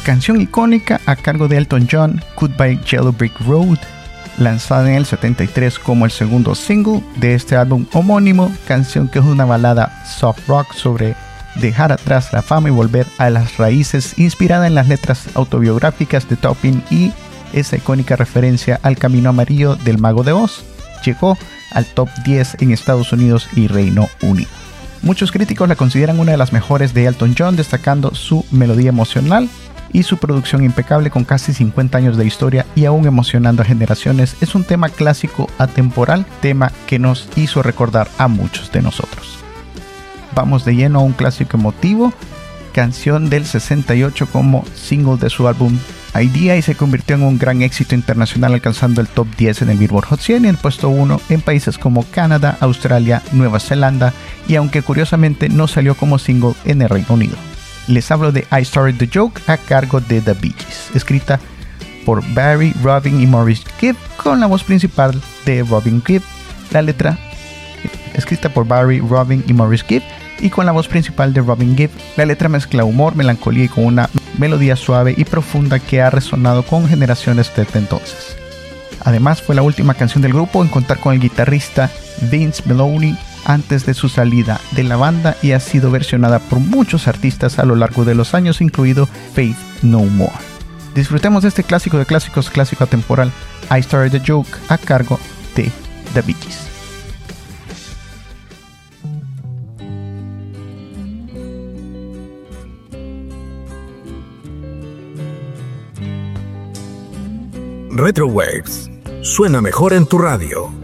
Canción icónica a cargo de Elton John, Goodbye Yellow Brick Road, lanzada en el 73 como el segundo single de este álbum homónimo, canción que es una balada soft rock sobre dejar atrás la fama y volver a las raíces, inspirada en las letras autobiográficas de Taupin y esa icónica referencia al camino amarillo del Mago de Oz. Llegó al top 10 en Estados Unidos y Reino Unido. Muchos críticos la consideran una de las mejores de Elton John, destacando su melodía emocional y su producción impecable con casi 50 años de historia y aún emocionando a generaciones. Es un tema clásico atemporal, tema que nos hizo recordar a muchos de nosotros. Vamos de lleno a un clásico emotivo, canción del 68 como single de su álbum Idea, y se convirtió en un gran éxito internacional, alcanzando el top 10 en el Billboard Hot 100 y el puesto 1 en países como Canadá, Australia, Nueva Zelanda, y aunque curiosamente no salió como single en el Reino Unido. Les hablo de I Started the Joke a cargo de The Bee Gees, escrita por Barry, Robin y Maurice Gibb, con la voz principal de Robin Gibb. La letra, escrita por Barry, Robin y Maurice Gibb, y con la voz principal de Robin Gibb. La letra mezcla humor, melancolía y con una melodía suave y profunda que ha resonado con generaciones desde entonces. Además, fue la última canción del grupo en contar con el guitarrista Vince Melouney antes de su salida de la banda, y ha sido versionada por muchos artistas a lo largo de los años, incluido Faith No More. Disfrutemos de este clásico de clásicos, clásico atemporal, I Started the Joke a cargo de The Bee Gees. Retro Waves suena mejor en tu radio.